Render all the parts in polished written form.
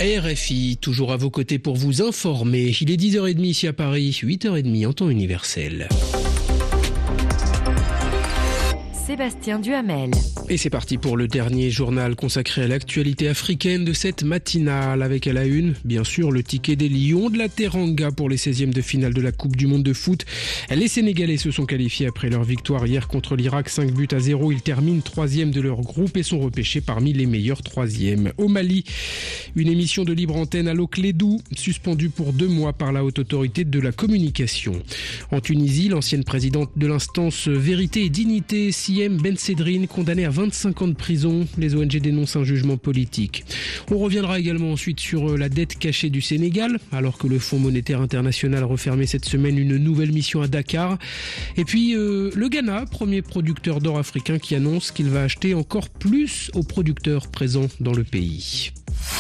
RFI, toujours à vos côtés pour vous informer. Il est 10h30 ici à Paris, 8h30 en temps universel. Sébastien Duhamel. Et c'est parti pour le dernier journal consacré à l'actualité africaine de cette matinale, avec à la une, bien sûr, le ticket des Lions de la Teranga pour les 16e de finale de la Coupe du Monde de foot. Les Sénégalais se sont qualifiés après leur victoire hier contre l'Irak, 5-0. Ils terminent 3e de leur groupe et sont repêchés parmi les meilleurs 3e. Au Mali, une émission de libre antenne à Loclédou, suspendue pour 2 mois par la Haute Autorité de la Communication. En Tunisie, l'ancienne présidente de l'instance Vérité et Dignité, Siem Ben Sedrine, condamnée à 25 ans de prison. Les ONG dénoncent un jugement politique. On reviendra également ensuite sur la dette cachée du Sénégal, alors que le Fonds monétaire international refermait cette semaine une nouvelle mission à Dakar. Et puis le Ghana, premier producteur d'or africain, qui annonce qu'il va acheter encore plus aux producteurs présents dans le pays.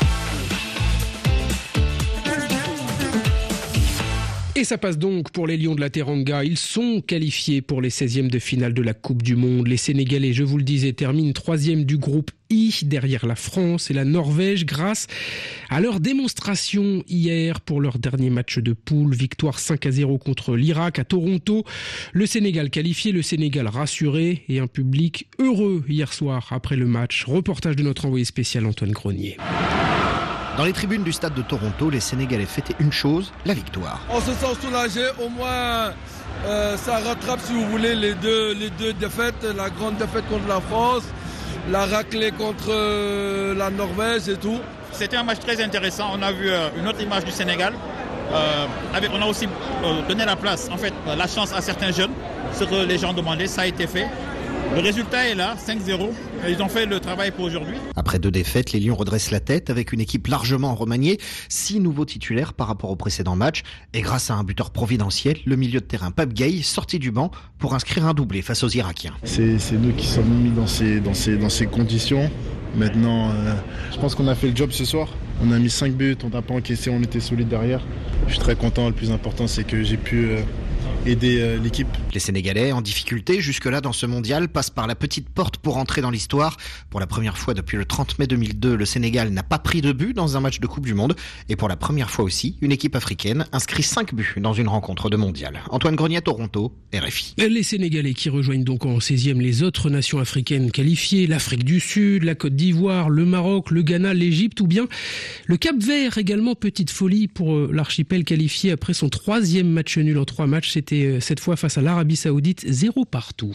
Et ça passe donc pour les Lions de la Teranga. Ils sont qualifiés pour les 16e de finale de la Coupe du Monde. Les Sénégalais, je vous le disais, terminent 3e du groupe I, derrière la France et la Norvège, grâce à leur démonstration hier pour leur dernier match de poule. Victoire 5-0 contre l'Irak à Toronto. Le Sénégal qualifié, le Sénégal rassuré et un public heureux hier soir après le match. Reportage de notre envoyé spécial Antoine Grenier. Dans les tribunes du stade de Toronto, les Sénégalais fêtaient une chose, la victoire. On se sent soulagé, au moins ça rattrape, si vous voulez, les deux défaites, la grande défaite contre la France, la raclée contre la Norvège et tout. C'était un match très intéressant, on a vu une autre image du Sénégal. On a aussi donné la place, en fait, la chance à certains jeunes, ce que les gens demandaient, ça a été fait. Le résultat est là, 5-0. Ils ont fait le travail pour aujourd'hui. Après 2 défaites, les Lions redressent la tête avec une équipe largement remaniée. 6 nouveaux titulaires par rapport au précédent match. Et grâce à un buteur providentiel, le milieu de terrain Pape Gueye sorti du banc pour inscrire un doublé face aux Irakiens. C'est nous qui sommes mis dans ces conditions. Maintenant, je pense qu'on a fait le job ce soir. On a mis 5 buts, on n'a pas encaissé, on était solide derrière. Je suis très content. Le plus important, c'est que j'ai pu aider l'équipe. Les Sénégalais, en difficulté jusque-là dans ce mondial, passent par la petite porte pour entrer dans l'histoire. Pour la première fois depuis le 30 mai 2002, le Sénégal n'a pas pris de but dans un match de Coupe du Monde. Et pour la première fois aussi, une équipe africaine inscrit 5 buts dans une rencontre de mondial. Antoine Grenier, Toronto, RFI. Les Sénégalais qui rejoignent donc en 16e les autres nations africaines qualifiées, l'Afrique du Sud, la Côte d'Ivoire, le Maroc, le Ghana, l'Égypte ou bien le Cap-Vert également. Petite folie pour l'archipel qualifié après son 3e match nul en 3 matchs. C'était cette fois face à l'Arabie Saoudite, 0 partout.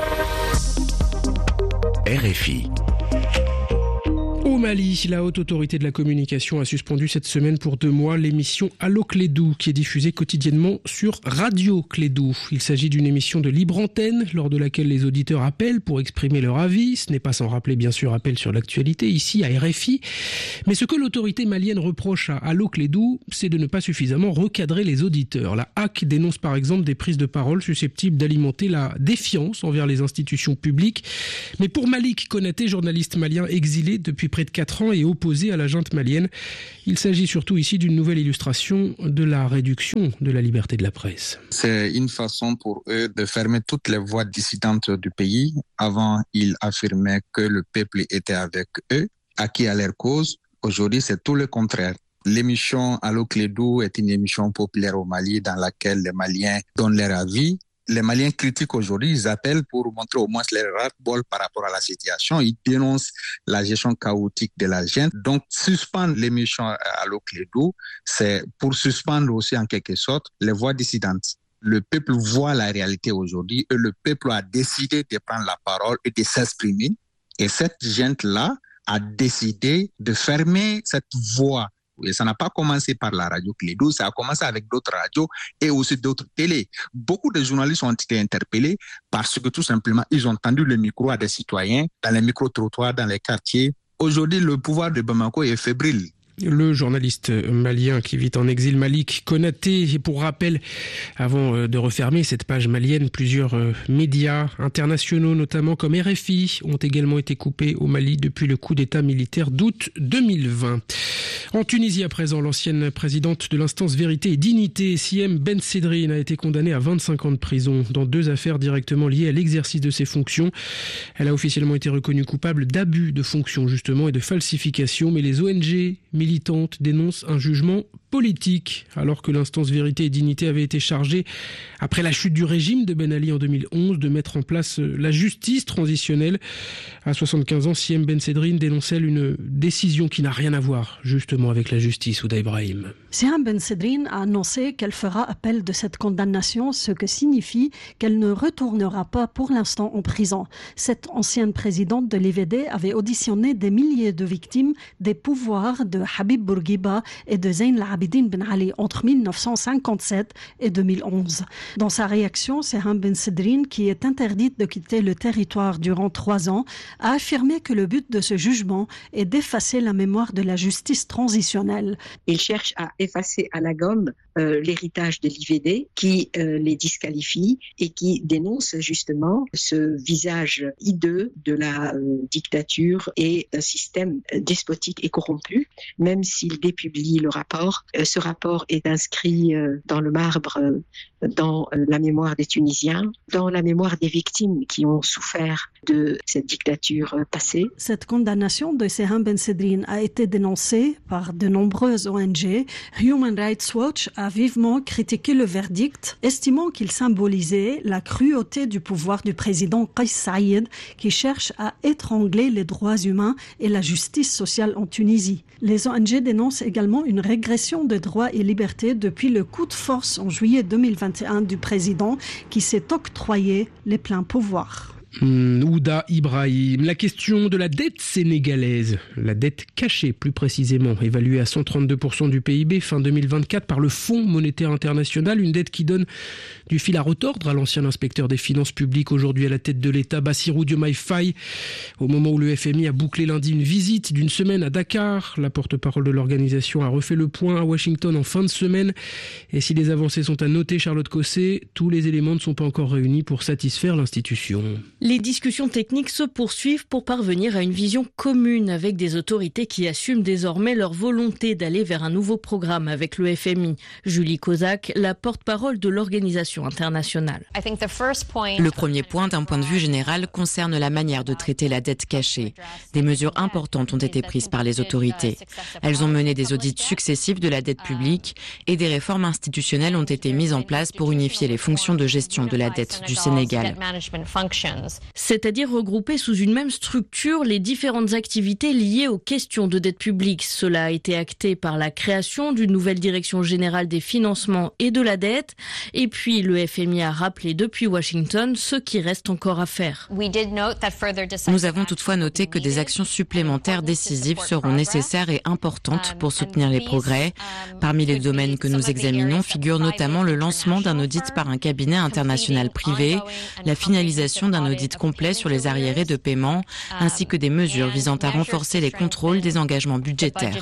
RFI. Au Mali, la Haute Autorité de la Communication a suspendu cette semaine pour 2 mois l'émission Allo Clédou, qui est diffusée quotidiennement sur Radio Clédou. Il s'agit d'une émission de libre antenne, lors de laquelle les auditeurs appellent pour exprimer leur avis. Ce n'est pas sans rappeler, bien sûr, appel sur l'actualité, ici à RFI. Mais ce que l'autorité malienne reproche à Allo Clédou, c'est de ne pas suffisamment recadrer les auditeurs. La HAC dénonce par exemple des prises de parole susceptibles d'alimenter la défiance envers les institutions publiques. Mais pour Malik Konaté, journaliste malien exilé depuis près de 4 ans et opposé à la junte malienne, il s'agit surtout ici d'une nouvelle illustration de la réduction de la liberté de la presse. C'est une façon pour eux de fermer toutes les voix dissidentes du pays. Avant, ils affirmaient que le peuple était avec eux, acquis à leur cause. Aujourd'hui, c'est tout le contraire. L'émission Allo Clédou est une émission populaire au Mali dans laquelle les Maliens donnent leur avis. Les Maliens critiquent aujourd'hui, ils appellent pour montrer au moins leur ras-le-bol par rapport à la situation. Ils dénoncent la gestion chaotique de la junte. Donc, suspendre l'émission Allo Clédou, c'est pour suspendre aussi en quelque sorte les voix dissidentes. Le peuple voit la réalité aujourd'hui et le peuple a décidé de prendre la parole et de s'exprimer. Et cette junte-là a décidé de fermer cette voix. Et ça n'a pas commencé par la radio Clédou, ça a commencé avec d'autres radios et aussi d'autres télés. Beaucoup de journalistes ont été interpellés parce que tout simplement, ils ont tendu le micro à des citoyens dans les micro-trottoirs, dans les quartiers. Aujourd'hui, le pouvoir de Bamako est fébrile. Le journaliste malien qui vit en exil, Malik Konaté. Et pour rappel, avant de refermer cette page malienne, plusieurs médias internationaux, notamment comme RFI, ont également été coupés au Mali depuis le coup d'État militaire d'août 2020. En Tunisie, à présent, l'ancienne présidente de l'instance Vérité et Dignité, Siem Ben Sedrine, a été condamnée à 25 ans de prison dans 2 affaires directement liées à l'exercice de ses fonctions. Elle a officiellement été reconnue coupable d'abus de fonction, justement, et de falsification, mais les ONG militaires militante dénonce un jugement politique, alors que l'instance Vérité et Dignité avait été chargée, après la chute du régime de Ben Ali en 2011, de mettre en place la justice transitionnelle. À 75 ans, Siem Ben Sedrine dénonce une décision qui n'a rien à voir justement avec la justice. Ouda Ibrahim. Siem Ben Sedrine a annoncé qu'elle fera appel de cette condamnation, ce que signifie qu'elle ne retournera pas pour l'instant en prison. Cette ancienne présidente de l'IVD avait auditionné des milliers de victimes des pouvoirs de Habib Bourguiba et de Zayn al-Abidine Ben Ali entre 1957 et 2011. Dans sa réaction, Siem Ben Sedrine, qui est interdite de quitter le territoire durant 3 ans, a affirmé que le but de ce jugement est d'effacer la mémoire de la justice transitionnelle. Il cherche à effacer à la gomme l'héritage de l'IVD qui les disqualifie et qui dénonce justement ce visage hideux de la dictature et d'un système despotique et corrompu. Même s'il dépublie le rapport, ce rapport est inscrit dans le marbre, dans la mémoire des Tunisiens, dans la mémoire des victimes qui ont souffert de cette dictature passée. Cette condamnation de Siem Ben Sedrine a été dénoncée par de nombreuses ONG. Human Rights Watch a vivement critiqué le verdict, estimant qu'il symbolisait la cruauté du pouvoir du président Kais Saïed, qui cherche à étrangler les droits humains et la justice sociale en Tunisie. Les ONG dénoncent également une régression de droits et libertés depuis le coup de force en juillet 2021 du président qui s'est octroyé les pleins pouvoirs. Ouda Ibrahim, la question de la dette sénégalaise, la dette cachée plus précisément, évaluée à 132% du PIB fin 2024 par le Fonds monétaire international, une dette qui donne du fil à retordre à l'ancien inspecteur des finances publiques, aujourd'hui à la tête de l'État, Bassirou Diomaye Faye. Au moment où le FMI a bouclé lundi une visite d'une semaine à Dakar, la porte-parole de l'organisation a refait le point à Washington en fin de semaine. Et si les avancées sont à noter, Charlotte Cosset, tous les éléments ne sont pas encore réunis pour satisfaire l'institution. Les discussions techniques se poursuivent pour parvenir à une vision commune avec des autorités qui assument désormais leur volonté d'aller vers un nouveau programme avec le FMI. Julie Kozak, la porte-parole de l'organisation internationale. Le premier point, d'un point de vue général, concerne la manière de traiter la dette cachée. Des mesures importantes ont été prises par les autorités. Elles ont mené des audits successifs de la dette publique et des réformes institutionnelles ont été mises en place pour unifier les fonctions de gestion de la dette du Sénégal. C'est-à-dire regrouper sous une même structure les différentes activités liées aux questions de dette publique. Cela a été acté par la création d'une nouvelle direction générale des financements et de la dette. Et puis le FMI a rappelé depuis Washington ce qui reste encore à faire. Nous avons toutefois noté que des actions supplémentaires décisives seront nécessaires et importantes pour soutenir les progrès. Parmi les domaines que nous examinons figure notamment le lancement d'un audit par un cabinet international privé, la finalisation d'un audit complet sur les arriérés de paiement, ainsi que des mesures visant à renforcer les contrôles des engagements budgétaires.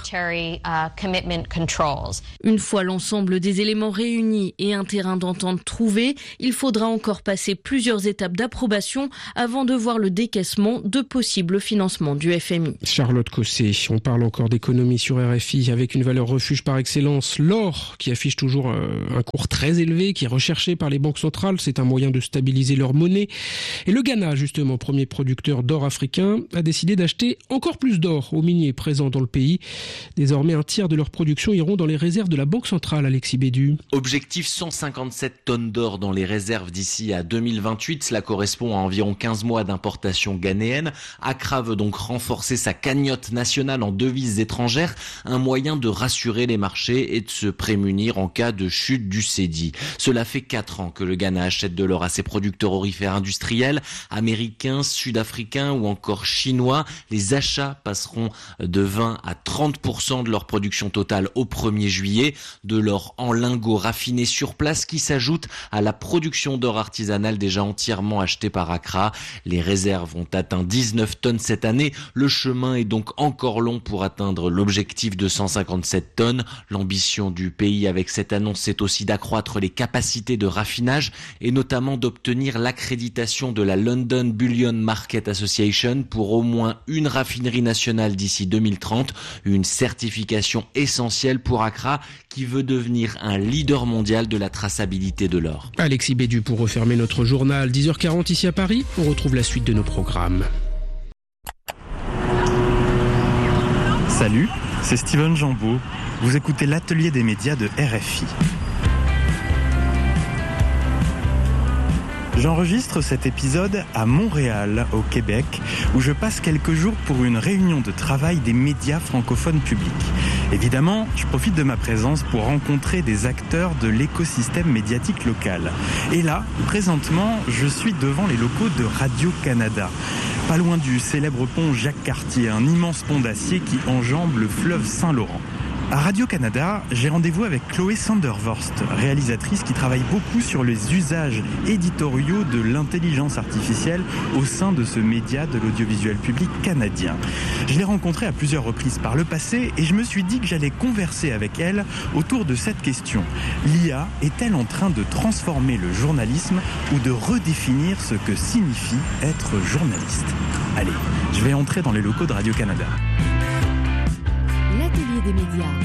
Une fois l'ensemble des éléments réunis et un terrain d'entente trouvé, il faudra encore passer plusieurs étapes d'approbation avant de voir le décaissement de possibles financements du FMI. Charlotte Cosset, on parle encore d'économie sur RFI avec une valeur refuge par excellence, l'or, qui affiche toujours un cours très élevé, qui est recherché par les banques centrales. C'est un moyen de stabiliser leur monnaie. Et le Ghana, justement, premier producteur d'or africain, a décidé d'acheter encore plus d'or aux miniers présents dans le pays. Désormais, un tiers de leur production iront dans les réserves de la Banque centrale, Alexis Bédu. Objectif 157 tonnes d'or dans les réserves d'ici à 2028. Cela correspond à environ 15 mois d'importation ghanéenne. Accra veut donc renforcer sa cagnotte nationale en devises étrangères, un moyen de rassurer les marchés et de se prémunir en cas de chute du cédis. Cela fait 4 ans que le Ghana achète de l'or à ses producteurs orifères industriels, américains, sud-africains ou encore chinois. Les achats passeront de 20 à 30% de leur production totale au 1er juillet. De l'or en lingots raffinés sur place qui s'ajoute à la production d'or artisanal déjà entièrement achetée par Accra. Les réserves ont atteint 19 tonnes cette année. Le chemin est donc encore long pour atteindre l'objectif de 157 tonnes. L'ambition du pays avec cette annonce, c'est aussi d'accroître les capacités de raffinage et notamment d'obtenir l'accréditation de la London Bullion Market Association pour au moins une raffinerie nationale d'ici 2030, une certification essentielle pour Accra qui veut devenir un leader mondial de la traçabilité de l'or. Alexis Bédu pour refermer notre journal. 10h40 ici à Paris, on retrouve la suite de nos programmes. Salut, c'est Steven Jambeau. Vous écoutez l'atelier des médias de RFI. J'enregistre cet épisode à Montréal, au Québec, où je passe quelques jours pour une réunion de travail des médias francophones publics. Évidemment, je profite de ma présence pour rencontrer des acteurs de l'écosystème médiatique local. Et là, présentement, je suis devant les locaux de Radio-Canada. Pas loin du célèbre pont Jacques-Cartier, un immense pont d'acier qui enjambe le fleuve Saint-Laurent. À Radio-Canada, j'ai rendez-vous avec Chloé Sandervorst, réalisatrice qui travaille beaucoup sur les usages éditoriaux de l'intelligence artificielle au sein de ce média de l'audiovisuel public canadien. Je l'ai rencontrée à plusieurs reprises par le passé et je me suis dit que j'allais converser avec elle autour de cette question. L'IA est-elle en train de transformer le journalisme ou de redéfinir ce que signifie être journaliste ? Allez, je vais entrer dans les locaux de Radio-Canada. L'atelier des médias.